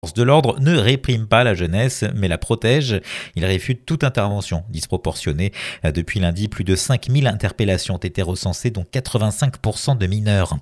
Forces de l'ordre ne répriment pas la jeunesse, mais la protègent. Ils réfutent toute intervention disproportionnée. Depuis lundi, plus de 5000 interpellations ont été recensées, dont 85% de mineurs.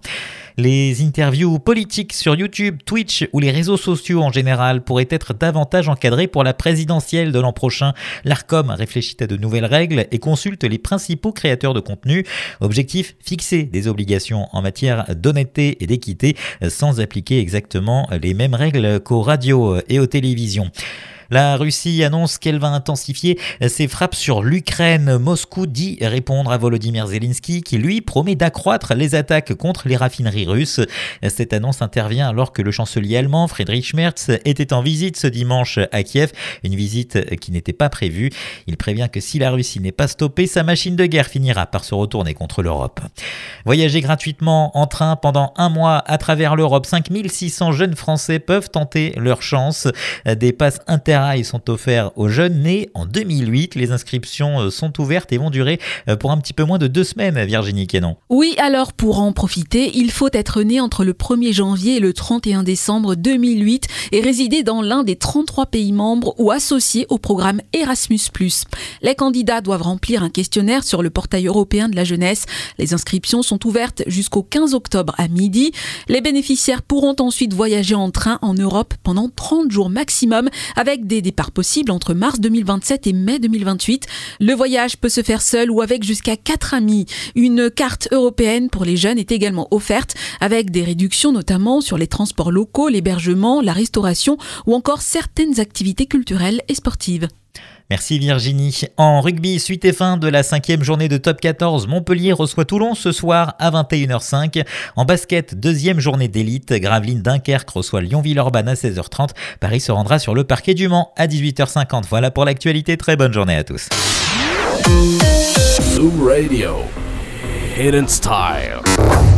Les interviews politiques sur YouTube, Twitch ou les réseaux sociaux en général pourraient être davantage encadrées pour la présidentielle de l'an prochain. L'Arcom réfléchit à de nouvelles règles et consulte les principaux créateurs de contenu. Objectif, fixer des obligations en matière d'honnêteté et d'équité sans appliquer exactement les mêmes règles qu'aux radios et aux télévisions. La Russie annonce qu'elle va intensifier ses frappes sur l'Ukraine. Moscou dit répondre à Volodymyr Zelensky qui, lui, promet d'accroître les attaques contre les raffineries russes. Cette annonce intervient alors que le chancelier allemand Friedrich Merz était en visite ce dimanche à Kiev, une visite qui n'était pas prévue. Il prévient que si la Russie n'est pas stoppée, sa machine de guerre finira par se retourner contre l'Europe. Voyager gratuitement en train pendant un mois à travers l'Europe. 5600 jeunes Français peuvent tenter leur chance. Des passes interrail sont offerts aux jeunes nés en 2008. Les inscriptions sont ouvertes et vont durer pour un petit peu moins de 2 semaines, Virginie Quénon. Oui, alors pour en profiter, il faut être né entre le 1er janvier et le 31 décembre 2008 et résider dans l'un des 33 pays membres ou associés au programme Erasmus+. Les candidats doivent remplir un questionnaire sur le portail européen de la jeunesse. Les inscriptions sont ouvertes jusqu'au 15 octobre à midi. Les bénéficiaires pourront ensuite voyager en train en Europe pendant 30 jours maximum avec des départs possibles entre mars 2027 et mai 2028. Le voyage peut se faire seul ou avec jusqu'à 4 amis. Une carte européenne pour les jeunes est également offerte avec des réductions notamment sur les transports locaux, l'hébergement, la restauration ou encore certaines activités culturelles et sportives. Merci Virginie. En rugby, suite et fin de la 5e journée de Top 14, Montpellier reçoit Toulon ce soir à 21h05. En basket, 2e journée d'élite, Gravelines Dunkerque reçoit Lyon-Villeurbanne à 16h30. Paris se rendra sur le parquet du Mans à 18h50. Voilà pour l'actualité, très bonne journée à tous. Zoo Radio, Hidden Style.